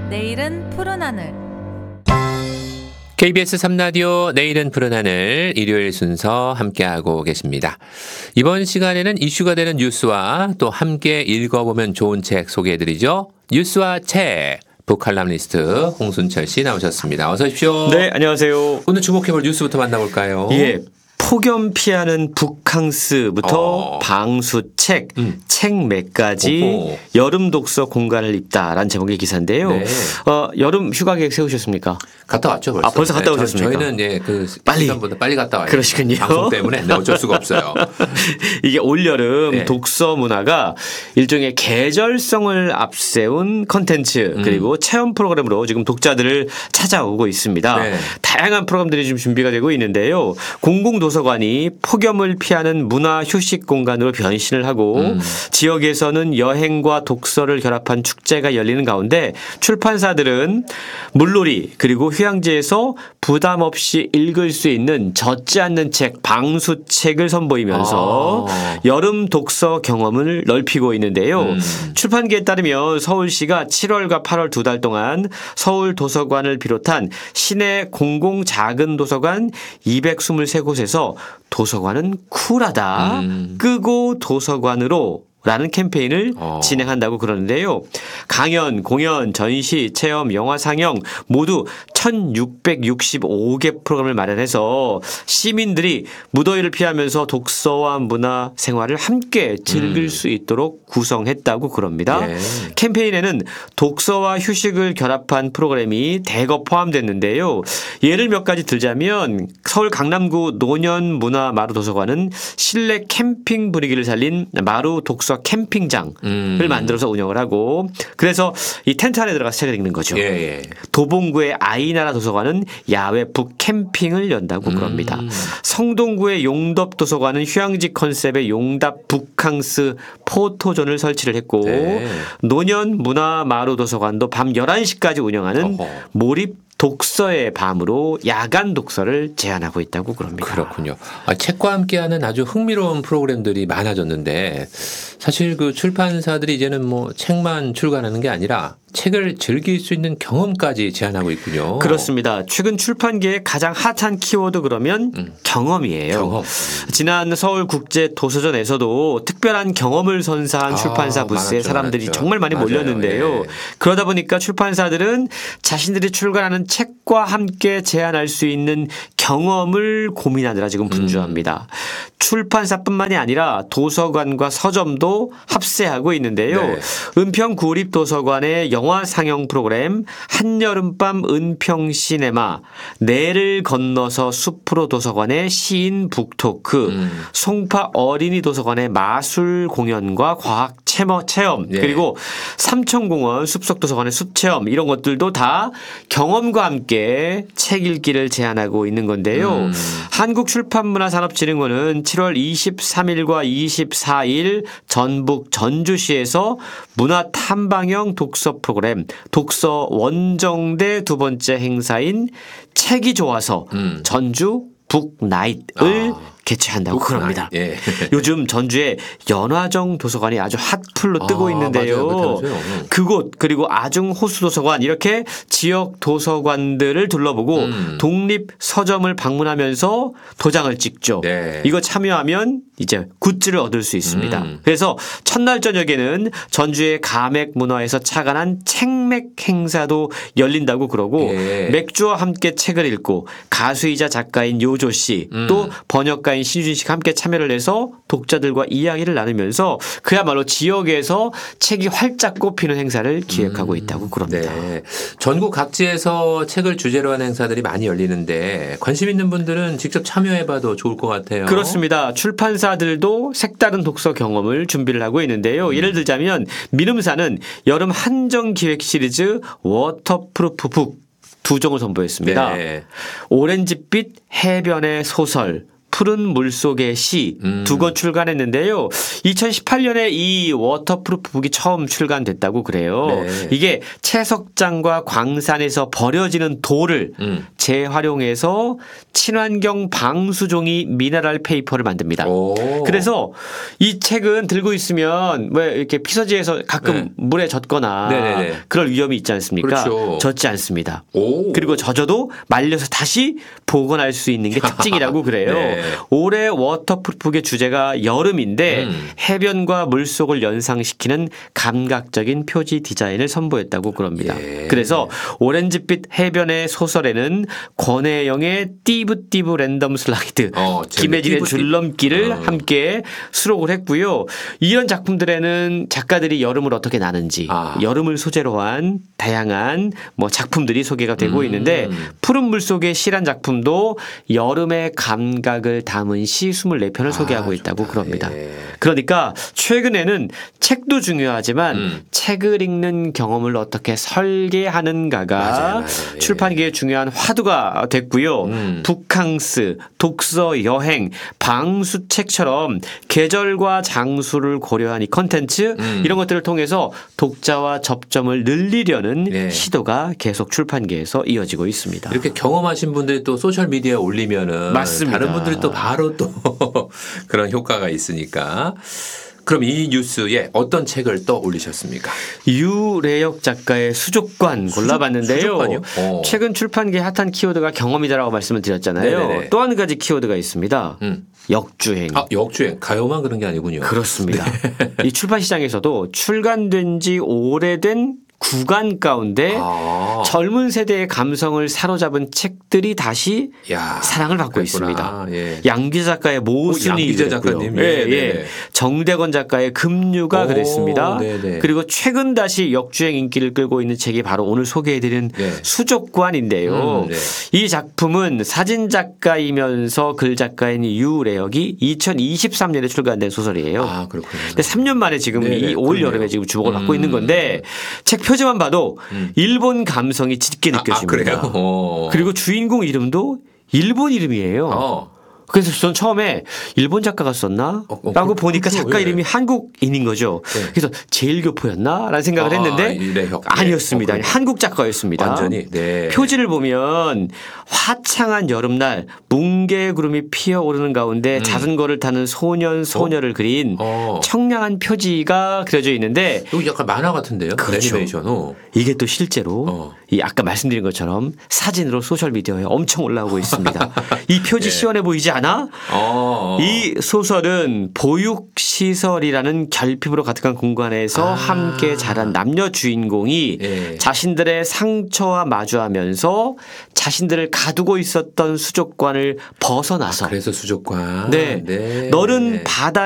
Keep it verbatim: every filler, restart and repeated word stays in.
내일은 푸른 하늘. 케이비에스 삼 라디오 내일은 푸른 하늘 일요일 순서 함께하고 계십니다. 이번 시간에는 이슈가 되는 뉴스와 또 함께 읽어보면 좋은 책 소개해드리죠. 뉴스와 책 북칼럼니스트 홍순철 씨 나오셨습니다. 어서 오십시오. 네, 안녕하세요. 오늘 주목해볼 뉴스부터 만나볼까요? 예. 폭염 피하는 북캉스부터 어. 방수책, 음. 책매까지 오호. 여름 독서 공간을 입다라는 제목의 기사인데요. 네. 어, 여름 휴가 계획 세우셨습니까? 갔다 왔죠 벌써. 아, 벌써 갔다 네, 오셨습니까? 저희는 예, 그 빨리. 시간보다 빨리 갔다 와요. 그러시군요. 방송 때문에 네, 어쩔 수가 없어요. 이게 올여름 네. 독서 문화가 일종의 계절성을 앞세운 컨텐츠 음. 그리고 체험 프로그램으로 지금 독자들을 찾아오고 있습니다. 네. 다양한 프로그램들이 지금 준비가 되고 있는데요. 공공도서관이 폭염을 피하는 문화 휴식 공간으로 변신을 하고 음. 지역에서는 여행과 독서를 결합한 축제가 열리는 가운데 출판사들은 물놀이 그리고 휴양지에서 부담 없이 읽을 수 있는 젖지 않는 책, 방수책을 선보이면서 아. 여름 독서 경험을 넓히고 있는데요. 음. 출판계에 따르면 서울시가 칠월과 팔월 두 달 동안 서울 도서관을 비롯한 시내 공공 작은 도서관 이백이십삼 곳에서 도서관은 쿨하다. 음. 끄고 도서관으로 라는 캠페인을 어. 진행한다고 그러는데요. 강연, 공연, 전시, 체험, 영화 상영 모두 천육백육십오 개 프로그램을 마련해서 시민들이 무더위를 피하면서 독서와 문화 생활을 함께 즐길 음. 수 있도록 구성했다고 그럽니다. 예. 캠페인에는 독서와 휴식을 결합한 프로그램이 대거 포함됐는데요. 예를 몇 가지 들자면 서울 강남구 노년문화마루도서관은 실내 캠핑 분위기를 살린 마루 독서 캠핑장을 음. 만들어서 운영을 하고 그래서 이 텐트 안에 들어가서 책을 읽는 거죠. 예, 예. 도봉구의 아이나라 도서관은 야외 북캠핑을 연다고 그럽니다. 음. 성동구의 용덥 도서관은 휴양지 컨셉의 용답 북캉스 포토존을 설치를 했고 네. 노년 문화마루 도서관도 밤 열한 시까지 운영하는 어허. 몰입 독서의 밤으로 야간 독서를 제안하고 있다고 그럽니다. 그렇군요. 아, 책과 함께하는 아주 흥미로운 프로그램들이 많아졌는데 사실 그 출판사들이 이제는 뭐 책만 출간하는 게 아니라 책을 즐길 수 있는 경험까지 제안하고 있군요. 그렇습니다. 최근 출판계의 가장 핫한 키워드 그러면 음. 경험이에요. 경험. 지난 서울국제도서전에서도 특별한 경험을 선사한 아, 출판사 부스에 많았죠, 사람들이 많았죠. 정말 많이 맞아요. 몰렸는데요. 예. 그러다 보니까 출판사들은 자신들이 출간하는 책과 함께 제안할 수 있는 경험을 고민하느라 지금 분주합니다. 음. 출판사뿐만이 아니라 도서관과 서점도 합세하고 있는데요. 네. 은평 구립도서관의 영화 상영 프로그램 한여름밤 은평 시네마, 내를 건너서 숲으로 도서관의 시인 북토크, 음. 송파 어린이 도서관의 마술 공연과 과학 체험, 체험 예. 그리고 삼천공원 숲속도서관의 숲체험 이런 것들도 다 경험과 함께 책 읽기를 제안하고 있는 건데요. 음. 한국출판문화산업진흥원은 칠월 이십삼일과 이십사일 전북 전주시에서 문화탐방형 독서 프로그램 독서 원정대 두 번째 행사인 책이 좋아서 음. 전주 북나잇을 아. 개최한다고 그럽니다. 예. 요즘 전주에 연화정 도서관이 아주 핫플로 뜨고 아, 있는데요. 맞아요. 그렇다면서요. 음. 그곳 그리고 아중 호수도서관 이렇게 지역 도서관들을 둘러보고 음. 독립 서점을 방문하면서 도장을 찍죠. 네. 이거 참여하면 이제 굿즈를 얻을 수 있습니다. 음. 그래서 첫날 저녁에는 전주의 가맥 문화에서 착안한 책맥 행사도 열린다고 그러고 예. 맥주와 함께 책을 읽고 가수이자 작가인 요조 씨 음. 또 번역가인 신유진 씨가 함께 참여를 해서 독자들과 이야기를 나누면서 그야말로 지역에서 책이 활짝 꼽히는 행사를 기획하고 있다고 그럽니다. 네. 전국 각지에서 책을 주제로 한 행사들이 많이 열리는데 관심 있는 분들은 직접 참여해봐도 좋을 것 같아요. 그렇습니다. 출판사들도 색다른 독서 경험을 준비를 하고 있는데요. 예를 들자면 민음사는 여름 한정 기획 시리즈 워터프루프 북 두 종을 선보였습니다. 네. 오렌지빛 해변의 소설 푸른 물속의 시 두 권 음. 출간했는데요. 이천십팔년에 이 워터프루프 북이 처음 출간됐다고 그래요. 네. 이게 채석장과 광산에서 버려지는 돌을 음. 재활용해서 친환경 방수종이 미네랄 페이퍼를 만듭니다. 오. 그래서 이 책은 들고 있으면 왜 이렇게 피서지에서 가끔 네. 물에 젖거나 네네네. 그럴 위험이 있지 않습니까? 그렇죠. 젖지 않습니다. 오. 그리고 젖어도 말려서 다시 복원할 수 있는 게 특징이라고 그래요. 네. 올해 워터프루프의 주제가 여름인데 음. 해변과 물속을 연상시키는 감각적인 표지 디자인을 선보였다고 그럽니다. 예. 그래서 오렌지빛 해변의 소설에는 권혜영의 띠부띠부 랜덤 슬라이드, 어, 김혜진의 띠부띠부. 줄넘기를 어. 함께 수록을 했고요. 이런 작품들에는 작가들이 여름을 어떻게 나는지 아. 여름을 소재로 한 다양한 뭐 작품들이 소개가 되고 음. 있는데 푸른 물속의 시란 작품도 여름의 감각을 담은 시 이십사 편을 소개하고 있다고 좋다. 그럽니다. 예. 그러니까 최근에는 책도 중요하지만 음. 책을 읽는 경험을 어떻게 설계하는가가 맞아요, 맞아요. 예. 출판계의 중요한 화두가 됐고요. 음. 북캉스, 독서, 여행, 방수책처럼 계절과 장수를 고려한 이 컨텐츠 음. 이런 것들을 통해서 독자와 접점을 늘리려는 예. 시도가 계속 출판계에서 이어지고 있습니다. 이렇게 경험하신 분들이 또 소셜 미디어에 올리면은 맞습니다. 다른 분들이 또 바로 또 그런 효과가 있으니까. 그럼 이 뉴스에 어떤 책을 또 올리셨습니까? 유래역 작가의 수족관 골라봤는데요. 수족관이요? 어. 최근 출판계 핫한 키워드가 경험이다라고 말씀을 드렸잖아요. 네네네. 또 한 가지 키워드가 있습니다. 음. 역주행. 아, 역주행. 가요만 그런 게 아니군요. 그렇습니다. 이 출판 시장에서도 출간된 지 오래된 구간 가운데 아. 젊은 세대의 감성을 사로잡은 책들이 다시 야, 사랑을 받고 그랬구나. 있습니다. 예. 양기자 작가의 모순이 양기자 그랬고요. 작가님. 예, 예, 예. 네네. 정대건 작가의 금류가 오, 그랬습니다. 네네. 그리고 최근 다시 역주행 인기를 끌고 있는 책이 바로 오늘 소개해드린 네. 수족관인데요. 음, 네. 이 작품은 사진 작가이면서 글 작가인 유래역이 이천이십삼 년에 출간된 소설이에요. 아, 그렇군요. 근데 삼 년 만에 지금 네네, 이 올 그러네요. 여름에 지금 주목을 받고 음. 있는 건데 책 표지만 봐도 일본 감성이 짙게 아, 아, 느껴집니다. 그래요? 어. 그리고 주인공 이름도 일본 이름이에요. 어. 그래서 전 처음에 일본 작가가 썼나? 어, 어, 라고 그- 보니까 그렇죠. 작가 예. 이름이 한국인인 거죠. 네. 그래서 제일교포였나? 라는 생각을 아, 했는데 이래혁. 네. 아니었습니다. 어, 그래요? 한국 작가였습니다. 완전히. 네. 표지를 보면 화창한 여름날 뭉게 구름이 피어오르는 가운데 자전거를 타는 소년 소녀를 그린 음. 어. 청량한 표지가 그려져 있는데 여기 약간 만화 같은데요? 그렇죠. 애니메이션. 어. 이게 또 실제로 어. 이 아까 말씀드린 것처럼 사진으로 소셜 미디어에 엄청 올라오고 있습니다. 이 표지 네. 시원해 보이지 않아? 어. 이 소설은 보육시설이라는 결핍으로 가득한 공간에서 아. 함께 자란 남녀 주인공이 예. 자신들의 상처와 마주하면서 자신들을 가두고 있었던 수족관을 벗어나서 그래서 수족관. 네. 네. 너는 바다